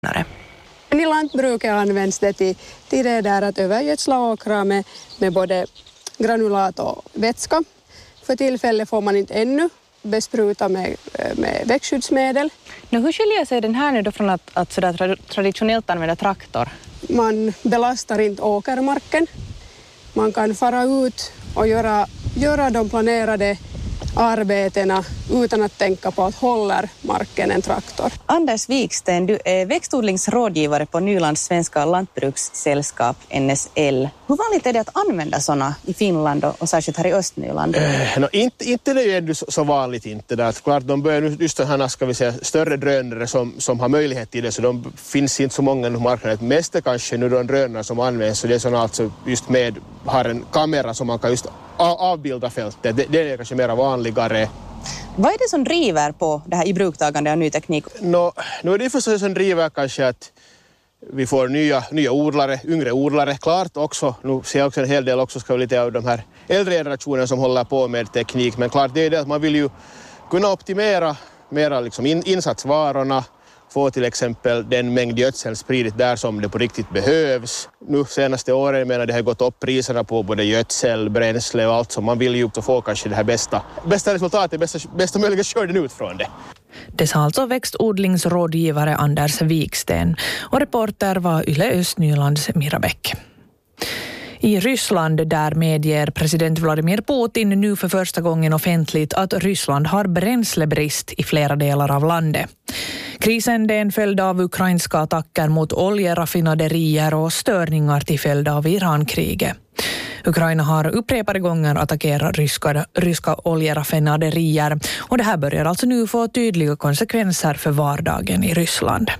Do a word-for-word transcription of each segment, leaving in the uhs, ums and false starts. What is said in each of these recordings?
Men i lantbruket används det till, till det där att övergödsla åkrar med, med både granulat och vätska. För tillfället får man inte ännu bespruta med, med växtskyddsmedel. Nu, hur skiljer sig den här nu då från att, att sådär tra- traditionellt använda traktor? Man belastar inte åkermarken. Man kan fara ut och göra, göra de planerade arbetena utan att tänka på att håller marken en traktor. Anders Wiksten, du är växtodlingsrådgivare på Nylands svenska lantbrukssällskap N S L. Hur vanligt är det att använda sådana i Finland och, och särskilt här i Östnyland? Eh, no, inte, inte det är ju så, så vanligt inte. Där. Klart, de börjar nu just här, ska vi säga, större drönare som, som har möjlighet till det, så de finns inte så många på marknaden. Mest är kanske nu de drönare som används, så det är sådana alltså just med, har en kamera som man kan just avbilda fältet. Det, det är kanske mer vanligare. Vad är det som driver på det här i bruktagande av ny teknik? No, nu är det förstås som driver kanske att vi får nya, nya odlare, yngre odlare. Klart också, nu ser jag också en hel del också ska vi lite av de här äldre generationen som håller på med teknik. Men klart det är det att man vill ju kunna optimera mera liksom in, insatsvarorna. Få till exempel den mängd gödsel spridigt där som det på riktigt behövs. Nu senaste åren menar det har gått upp priserna på både gödsel, bränsle och allt som man vill ju få kanske det här bästa, bästa resultatet, bästa, bästa möjliga skörden ut från det. Det sa alltså växtodlingsrådgivare Anders Wiksten och reporter var Yle Östnylands Mira Bäck. I Ryssland där medger president Vladimir Putin nu för första gången offentligt att Ryssland har bränslebrist i flera delar av landet. Krisen är en följd av ukrainska attacker mot oljeraffinaderier och störningar till följd av Irankriget. Ukraina har upprepade gånger attackerat ryska, ryska oljeraffinaderier och det här börjar alltså nu få tydliga konsekvenser för vardagen i Ryssland.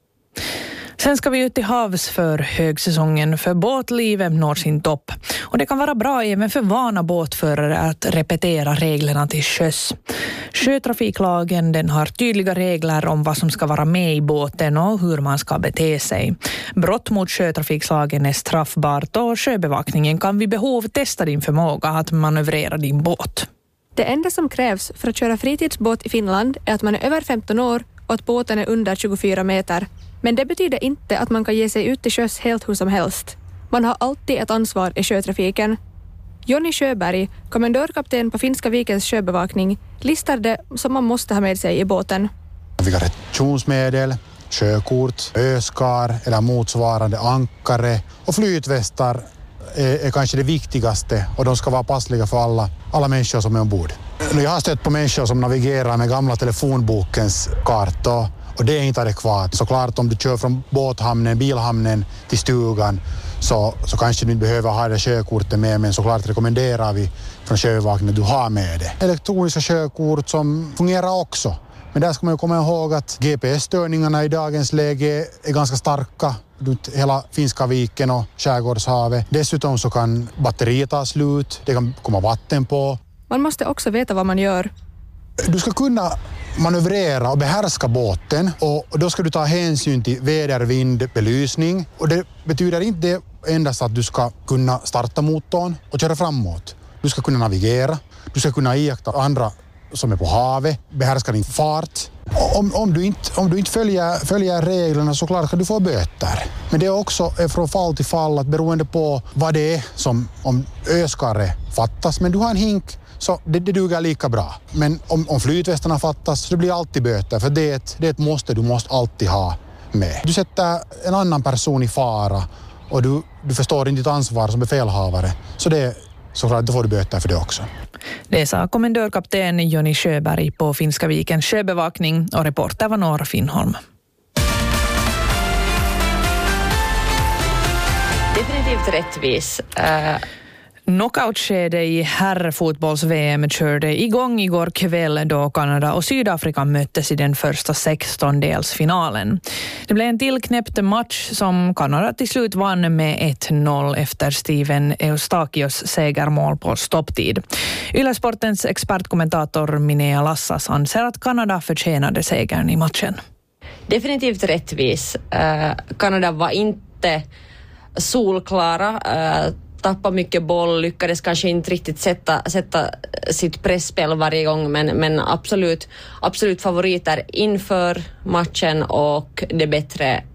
Sen ska vi ut till havs för högsäsongen för båtlivet når sin topp. Och det kan vara bra även för vana båtförare att repetera reglerna till sjöss. Sjötrafiklagen den har tydliga regler om vad som ska vara med i båten och hur man ska bete sig. Brott mot sjötrafiklagen är straffbart och sjöbevakningen kan vid behov testa din förmåga att manövrera din båt. Det enda som krävs för att köra fritidsbåt i Finland är att man är över femton år och att båten är under tjugofyra meter. Men det betyder inte att man kan ge sig ut till sjöss helt hur som helst. Man har alltid ett ansvar i sjötrafiken. Jonny Sjöberg, kommendörkapten på Finska vikens sjöbevakning, listar det som man måste ha med sig i båten. Navigationsmedel, sjökort, öskar eller motsvarande ankare och flytvästar är, är kanske det viktigaste och de ska vara passliga för alla, alla människor som är ombord. Jag har stött på människor som navigerar med gamla telefonbokens kartor. Och det är inte adekvat. Såklart om du kör från båthamnen, bilhamnen till stugan så, så kanske du inte behöver ha det sjökortet med, men såklart rekommenderar vi från sjöbevakningen att du har med det. Elektroniska sjökort som fungerar också. Men där ska man ju komma ihåg att G P S-störningarna i dagens läge är ganska starka runt hela Finska viken och skärgårdshavet. Dessutom så kan batteriet ta slut, det kan komma vatten på. Man måste också veta vad man gör. Du ska kunna manövrera och behärska båten och då ska du ta hänsyn till väder, vind, belysning. Och det betyder inte endast att du ska kunna starta motorn och köra framåt. Du ska kunna navigera, du ska kunna iaktta andra som är på havet, behärska din fart. Om, om, du, inte, om du inte följer, följer reglerna så klart kan du få böter. Men det är också från fall till fall att beroende på vad det är som om öskare fattas. Men du har en hink så det, det duger lika bra. Men om, om flytvästarna fattas så det blir alltid böter. För det är, ett, det är ett måste du måste alltid ha med. Du sätter en annan person i fara och du, du förstår inte ditt ansvar som befälhavare. Så det såklart då får du böter för det också. Det sa kommendörkapten Jonny Sjöberg på Finska vikens sjöbevakning och reporter var Nora Finnholm. Definitivt rättvis. Uh... Knockoutskede i herrfotbolls-V M körde igång igår kväll då Kanada och Sydafrika möttes i den första sextondelsfinalen. Det blev en tillknäppt match som Kanada till slut vann med ett noll efter Steven Eustachios segermål på stopptid. Yle-sportens expertkommentator Minea Lassas anser att Kanada förtjänade segern i matchen. Definitivt rättvis. Uh, Kanada var inte solklara. Uh, tappa mycket boll, lyckades kanske inte riktigt sätta, sätta sitt pressspel varje gång, men, men absolut, absolut favoriter inför matchen och det bättre